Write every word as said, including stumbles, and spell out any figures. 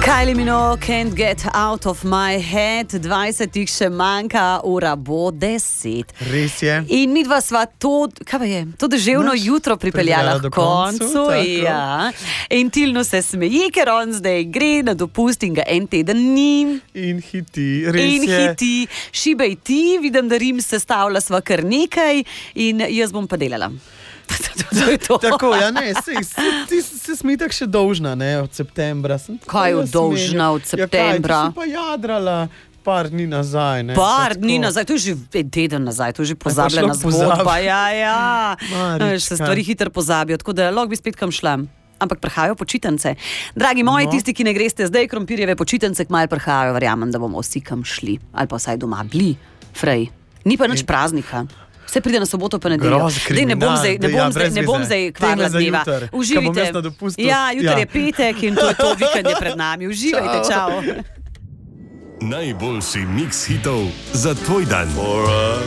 Kylie Minogue, Can't Get Out of My Head, dvajset jih še manjka, ura bo deset. Res je. In midva sva to, kaj pa je, to deževno Naš jutro pripeljala pripeljala do k koncu. koncu, Ja. In Tilno se smeji, ker on zdaj gre na dopust in ga en teden ni. In hiti, res In je. hiti, šibej ti, vidim, da Rim sestavlja sva kar nekaj in jaz bom pa delala. To je to. Tako, ja, ne, sej, se, ti se smitak še dolžna, ne, od septembra. Sem tako Kaj je jaz dolžna menil. od septembra? Ja, kaj, ti si pa jadrala par dni nazaj, ne. Par tako. dni nazaj, to je že en teden nazaj, to je že pozabljena šlo pozab- zgodba. Ja, ja. Marička. Se stvari hitro pozabijo, tako da lahko bi spet kam šla. Ampak prihajajo počitnice. Dragi moji, No. tisti, ki ne greste zdaj, krompirjeve počitnice kmalu prihajajo, verjamem, da bomo vsi kam šli. Ali pa vsaj doma bili, frej. Ni pa nič praznika. Vse pride na soboto pa nedeljo. Groz, Dej, ne bom kriminal, zdaj, ne dej, bom ja, zdaj, brez ne bom veze. zdaj Teme kvarila za dneva. juter, ko bom Uživajte. jaz na dopustu. Ja, jutri Ja. je petek in to je to, vikend je pred nami. Uživajte, čau. Najboljši miks hitov za tvoj dan.